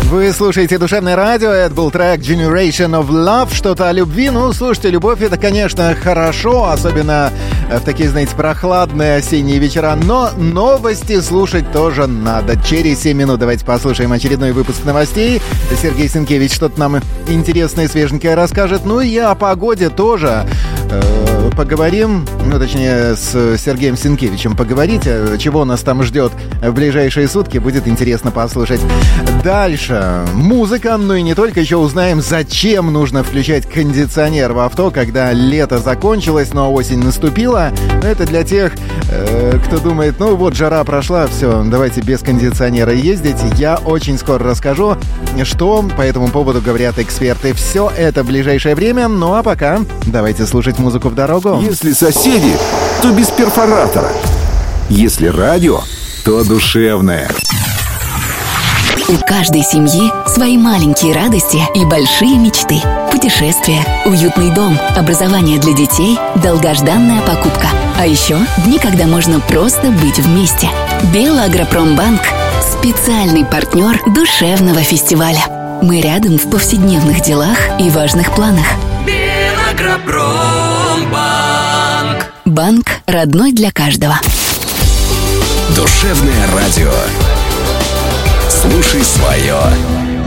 Вы слушаете «Душевное радио», это был трек Generation of Love, что-то о любви. Ну, слушайте, любовь — это, конечно, хорошо, особенно в такие, знаете, прохладные осенние вечера, но новости слушать тоже надо. Через 7 минут давайте послушаем очередной выпуск новостей. Сергей Сенкевич что-то нам интересное и свеженькое расскажет. Ну и о погоде тоже поговорим, ну, точнее, с Сергеем Сенкевичем поговорить, чего нас там ждет в ближайшие сутки, будет интересно послушать. Дальше музыка, ну и не только, еще узнаем, зачем нужно включать кондиционер в авто, когда лето закончилось, но осень наступила. Это для тех, кто думает, ну вот жара прошла, все, давайте без кондиционера ездить. Я очень скоро расскажу, что по этому поводу говорят эксперты. Все это в ближайшее время, ну а пока давайте слушать музыку в дорогу. Если соседи, то без перфоратора. Если радио, то душевное. У каждой семьи свои маленькие радости и большие мечты. Путешествия, уютный дом, образование для детей, долгожданная покупка. А еще дни, когда можно просто быть вместе. Белагропромбанк – специальный партнер душевного фестиваля. Мы рядом в повседневных делах и важных планах. Белагропромбанк. Банк родной для каждого. Душевное радио. Слушай свое.